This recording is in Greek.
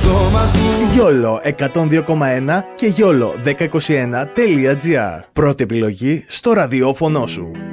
σώμα του. YOLO 102,1 και YOLO 1021.gr. Πρώτη επιλογή στο ραδιόφωνο σου.